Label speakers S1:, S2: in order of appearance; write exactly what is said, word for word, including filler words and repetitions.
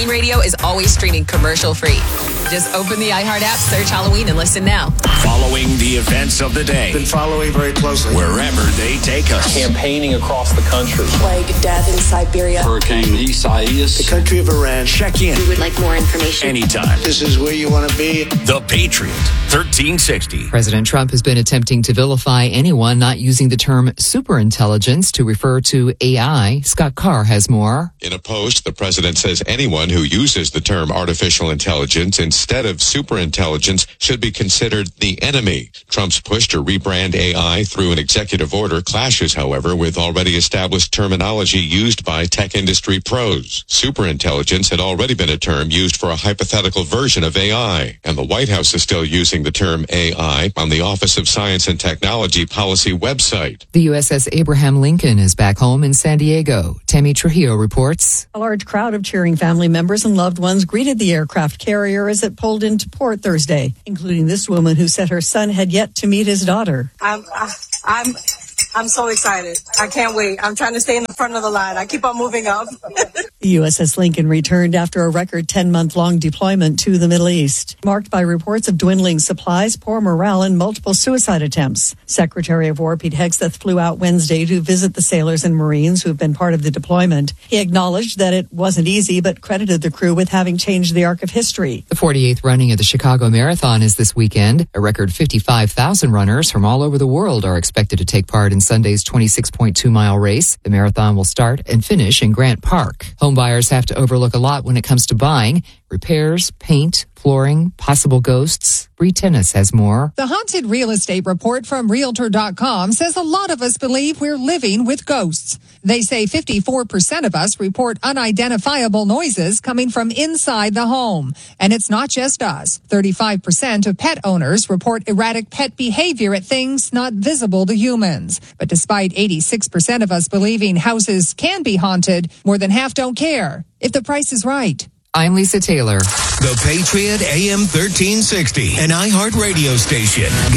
S1: Halloween Radio is always streaming commercial-free. Just open the iHeart app, search Halloween, and listen now.
S2: Following the events of the day.
S3: Been following very closely.
S2: Wherever they take us.
S4: Campaigning across the country.
S5: Plague, death in Siberia.
S4: Hurricane Isaias.
S3: The country of Iran.
S2: Check in.
S5: We would like more information.
S2: Anytime.
S3: This is where you want to be.
S2: The Patriot, thirteen sixty.
S6: President Trump has been attempting to vilify anyone not using the term superintelligence to refer to A I. Scott Carr has more.
S7: In a post, the president says anyone who uses the term artificial intelligence instead of superintelligence should be considered the enemy. Trump's push to rebrand A I through an executive order clashes, however, with already established terminology used by tech industry pros. Superintelligence had already been a term used for a hypothetical version of A I, and the White House is still using the term A I on the Office of Science and Technology policy website.
S6: The U S S Abraham Lincoln is back home in San Diego. Tammy Trujillo reports.
S8: A large crowd of cheering family members and loved ones greeted the aircraft carrier as it pulled into port Thursday, including this woman who said her son had yet to meet his daughter.
S9: I'm, I'm, I'm so excited. I can't wait. I'm trying to stay in the front of the line. I keep on moving up.
S8: The U S S Lincoln returned after a record ten-month-long deployment to the Middle East, marked by reports of dwindling supplies, poor morale, and multiple suicide attempts. Secretary of War Pete Hegseth flew out Wednesday to visit the sailors and Marines who have been part of the deployment. He acknowledged that it wasn't easy, but credited the crew with having changed the arc of history.
S6: The forty-eighth running of the Chicago Marathon is this weekend. A record fifty-five thousand runners from all over the world are expected to take part in Sunday's twenty-six point two mile race. The marathon will start and finish in Grant Park. Home buyers have to overlook a lot when it comes to buying. Repairs, paint, flooring, possible ghosts. Bree Tennis has more.
S10: The Haunted Real Estate Report from Realtor dot com says a lot of us believe we're living with ghosts. They say fifty-four percent of us report unidentifiable noises coming from inside the home. And it's not just us. thirty-five percent of pet owners report erratic pet behavior at things not visible to humans. But despite eighty-six percent of us believing houses can be haunted, more than half don't care if the price is right.
S6: I'm Lisa Taylor.
S2: The Patriot A M thirteen sixty, an iHeart radio station.